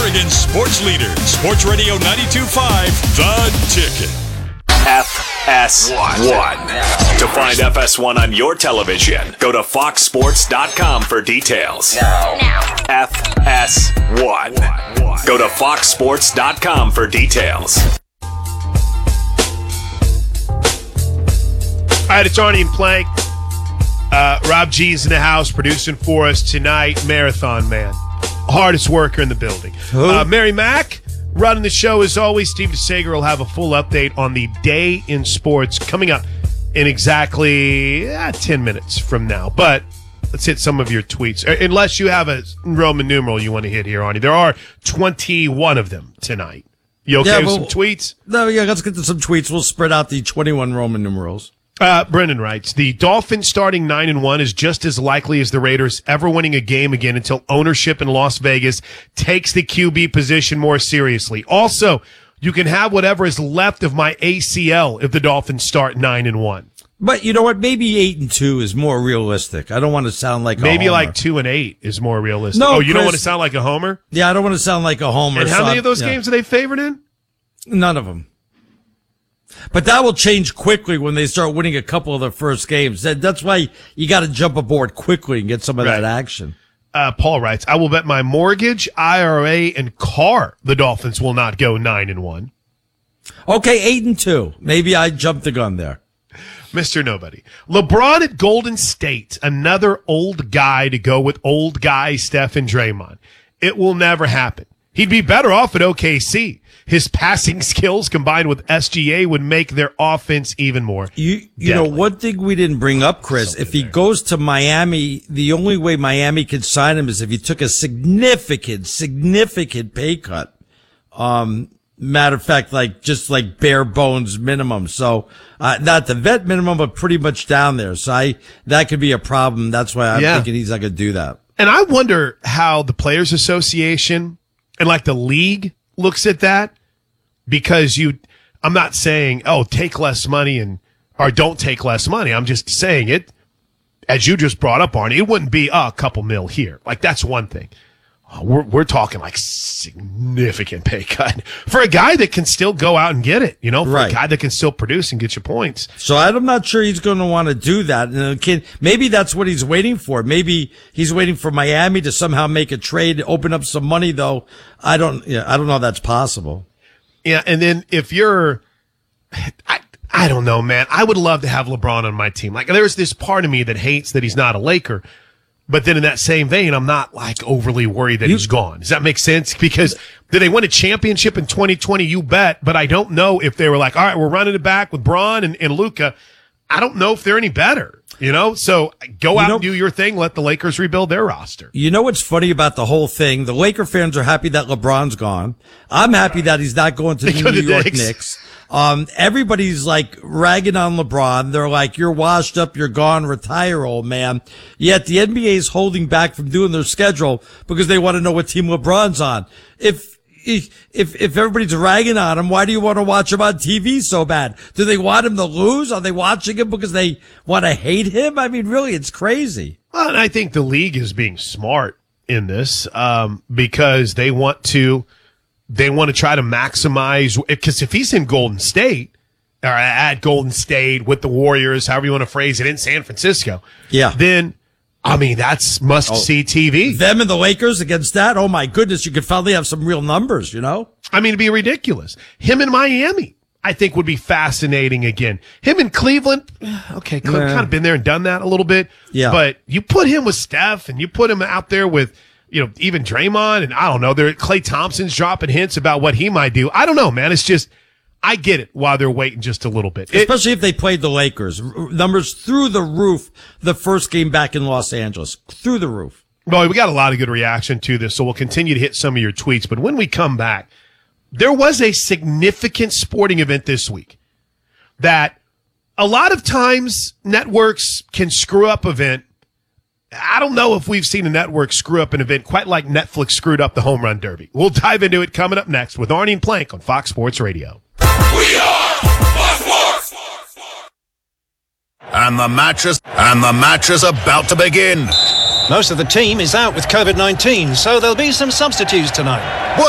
Oregon's sports leader, Sports Radio 92.5, The Ticket. FS1. To find FS1 on your television, go to foxsports.com for details. Now. FS1. Go to foxsports.com for details. All right, it's Arnie and Plank. Rob G's in the house producing for us tonight. Marathon Man. Hardest worker in the building. Mary Mack running the show as always. Steve DeSager will have a full update on the day in sports coming up in exactly 10 minutes from now. But let's hit some of your tweets. Unless you have a Roman numeral you want to hit here, Arnie. There are 21 of them tonight. You okay with some tweets? No, yeah, let's get to some tweets. We'll spread out the 21 Roman numerals. Brendan writes, the Dolphins starting 9-1 is just as likely as the Raiders ever winning a game again until ownership in Las Vegas takes the QB position more seriously. Also, you can have whatever is left of my ACL if the Dolphins start 9-1. But you know what? Maybe 8-2 is more realistic. I don't want to sound like a Maybe homer. like 2-8 is more realistic. No, you Chris, don't want to sound like a homer? Yeah, I don't want to sound like a homer. And how many of those games are they favored in? None of them. But that will change quickly when they start winning a couple of their first games. That's why you got to jump aboard quickly and get some of that action. Paul writes, I will bet my mortgage, IRA, and car the Dolphins will not go 9-1. Okay, 8-2. Maybe I jumped the gun there. Mr. Nobody. LeBron at Golden State, another old guy to go with old guy Steph and Draymond. It will never happen. He'd be better off at OKC. His passing skills combined with SGA would make their offense even more. You know, one thing we didn't bring up, Chris, if he goes to Miami, the only way Miami could sign him is if he took a significant pay cut. Matter of fact, just bare bones minimum. So, not the vet minimum, but pretty much down there. So that could be a problem. That's why I'm thinking he's not going to do that. And I wonder how the Players Association and the league looks at that, because I'm not saying, take less money or don't take less money. I'm just saying it, as you just brought up, Arnie, it wouldn't be a couple mil here. That's one thing. We're talking significant pay cut for a guy that can still go out and get it, for a guy that can still produce and get you points. So I'm not sure he's going to want to do that. And maybe that's what he's waiting for. Maybe he's waiting for Miami to somehow make a trade, open up some money, though. I don't know if that's possible. Yeah. And then if you're, I don't know, man, I would love to have LeBron on my team. There's this part of me that hates that he's not a Laker. But then in that same vein, I'm not overly worried that he's gone. Does that make sense? Because did they win a championship in 2020? You bet. But I don't know if they were all right, we're running it back with Bron and Luka. I don't know if they're any better, So go out and do your thing. Let the Lakers rebuild their roster. You know what's funny about the whole thing? The Laker fans are happy that LeBron's gone. I'm happy that he's not going to the New York Knicks. Everybody's ragging on LeBron. They're like, you're washed up, you're gone, retire, old man. Yet the NBA is holding back from doing their schedule because they want to know what team LeBron's on. If everybody's ragging on him, why do you want to watch him on TV so bad? Do they want him to lose? Are they watching him because they want to hate him? I mean, really, it's crazy. Well, and I think the league is being smart in this, because they want to try to maximize, because if he's in Golden State, or at Golden State with the Warriors, however you want to phrase it, in San Francisco, then, that's must-see TV. Them and the Lakers against that, oh my goodness, you could finally have some real numbers, It'd be ridiculous. Him in Miami, I think, would be fascinating again. Him in Cleveland, okay, kind of been there and done that a little bit. Yeah. But you put him with Steph and you put him out there with, even Draymond, and I don't know, Klay Thompson's dropping hints about what he might do. I don't know, man. It's just, I get it while they're waiting just a little bit. Especially if they played the Lakers. Numbers through the roof the first game back in Los Angeles. Through the roof. Well, we got a lot of good reaction to this, so we'll continue to hit some of your tweets. But when we come back, there was a significant sporting event this week that a lot of times networks can screw up event. I don't know if we've seen a network screw up an event quite like Netflix screwed up the Home Run Derby. We'll dive into it coming up next with Arnie and Plank on Fox Sports Radio. We are Fox Sports. And the match is about to begin. Most of the team is out with COVID-19, so there'll be some substitutes tonight.